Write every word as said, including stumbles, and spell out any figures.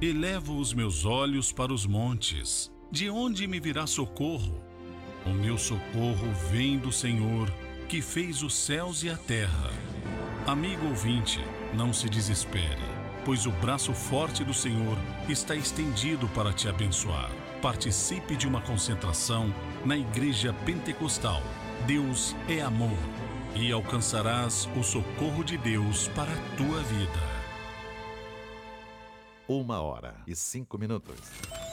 Elevo os meus olhos para os montes. De onde me virá socorro? O meu socorro vem do Senhor, que fez os céus e a terra. Amigo ouvinte, não se desespere, pois o braço forte do Senhor está estendido para te abençoar. Participe de uma concentração na Igreja Pentecostal. Deus é amor, e alcançarás o socorro de Deus para a tua vida. Uma hora e cinco minutos.